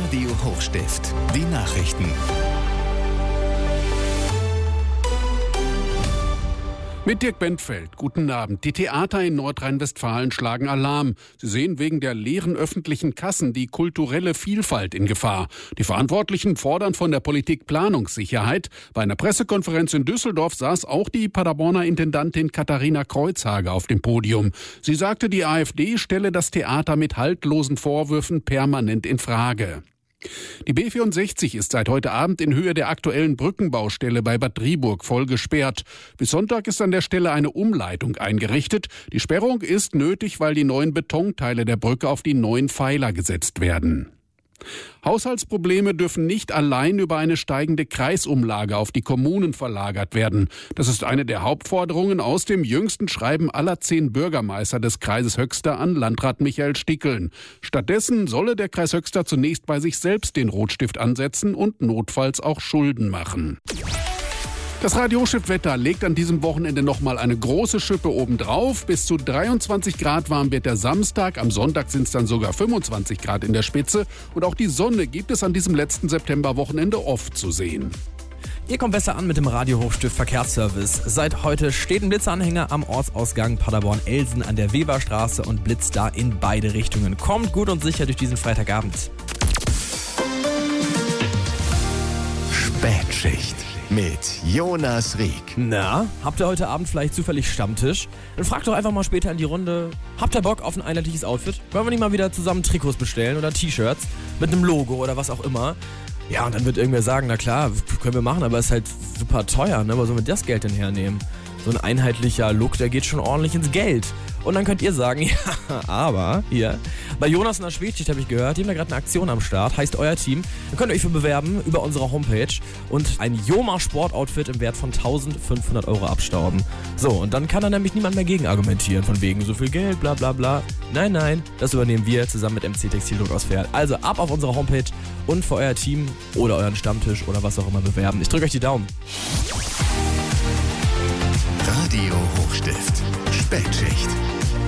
Radio Hochstift. Die Nachrichten. Mit Dirk Bentfeld. Guten Abend. Die Theater in Nordrhein-Westfalen schlagen Alarm. Sie sehen wegen der leeren öffentlichen Kassen die kulturelle Vielfalt in Gefahr. Die Verantwortlichen fordern von der Politik Planungssicherheit. Bei einer Pressekonferenz in Düsseldorf saß auch die Paderborner Intendantin Katharina Kreuzhage auf dem Podium. Sie sagte, die AfD stelle das Theater mit haltlosen Vorwürfen permanent in Frage. Die B64 ist seit heute Abend in Höhe der aktuellen Brückenbaustelle bei Bad Driburg voll gesperrt. Bis Sonntag ist an der Stelle eine Umleitung eingerichtet. Die Sperrung ist nötig, weil die neuen Betonteile der Brücke auf die neuen Pfeiler gesetzt werden. Haushaltsprobleme dürfen nicht allein über eine steigende Kreisumlage auf die Kommunen verlagert werden. Das ist eine der Hauptforderungen aus dem jüngsten Schreiben aller 10 Bürgermeister des Kreises Höxter an Landrat Michael Stickeln. Stattdessen solle der Kreis Höxter zunächst bei sich selbst den Rotstift ansetzen und notfalls auch Schulden machen. Das Radio Hochstift Wetter legt an diesem Wochenende nochmal eine große Schippe obendrauf. Bis zu 23 Grad warm wird der Samstag. Am Sonntag sind es dann sogar 25 Grad in der Spitze. Und auch die Sonne gibt es an diesem letzten Septemberwochenende oft zu sehen. Ihr kommt besser an mit dem Radio Hochstift Verkehrsservice. Seit heute steht ein Blitzanhänger am Ortsausgang Paderborn-Elsen an der Weberstraße und blitzt da in beide Richtungen. Kommt gut und sicher durch diesen Freitagabend. Spätschicht mit Jonas Rieck. Na, habt ihr heute Abend vielleicht zufällig Stammtisch? Dann fragt doch einfach mal später in die Runde, habt ihr Bock auf ein einheitliches Outfit? Wollen wir nicht mal wieder zusammen Trikots bestellen oder T-Shirts mit einem Logo oder was auch immer? Ja, und dann wird irgendwer sagen, na klar, können wir machen, aber ist halt super teuer, ne? Wo sollen wir das Geld denn hernehmen? So ein einheitlicher Look, der geht schon ordentlich ins Geld. Und dann könnt ihr sagen, ja, aber hier, bei Jonas in der Spätschicht habe ich gehört, die haben da gerade eine Aktion am Start, heißt euer Team. Dann könnt ihr euch für bewerben über unsere Homepage und ein Joma Sportoutfit im Wert von 1.500 € abstauben. So, und dann kann da nämlich niemand mehr gegen argumentieren, von wegen so viel Geld, bla bla bla. Nein, das übernehmen wir zusammen mit MC Textildruck aus Verl. Also ab auf unsere Homepage und für euer Team oder euren Stammtisch oder was auch immer bewerben. Ich drücke euch die Daumen. Radio Hochstift. Spätschicht.